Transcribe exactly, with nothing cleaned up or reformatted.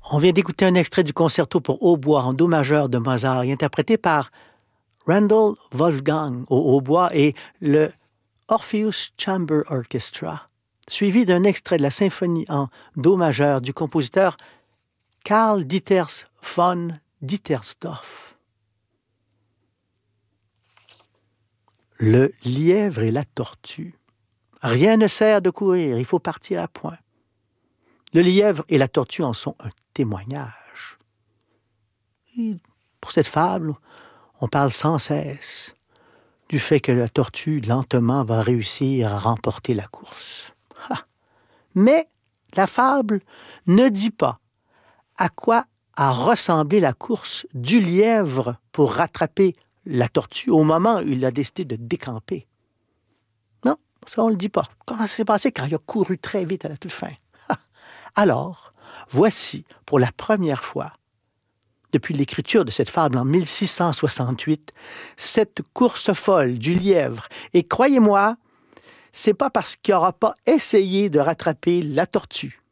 On vient d'écouter un extrait du concerto pour hautbois en do majeur de Mozart, interprété par Randall Wolfgang au hautbois et le Orpheus Chamber Orchestra, suivi d'un extrait de la symphonie en do majeur du compositeur Karl Dieters von Dittersdorf. Le lièvre et la tortue. Rien ne sert de courir, il faut partir à point. Le lièvre et la tortue en sont un témoignage. Et pour cette fable, on parle sans cesse du fait que la tortue, lentement, va réussir à remporter la course. Ha! Mais la fable ne dit pas à quoi a ressemblé la course du lièvre pour rattraper la tortue au moment où il a décidé de décamper. Non, ça on ne le dit pas. Comment ça s'est passé quand il a couru très vite à la toute fin? Ha! Alors, voici, pour la première fois, depuis l'écriture de cette fable en mille six cent soixante-huit, cette course folle du lièvre. Et croyez-moi, c'est pas parce qu'il n'aura pas essayé de rattraper la tortue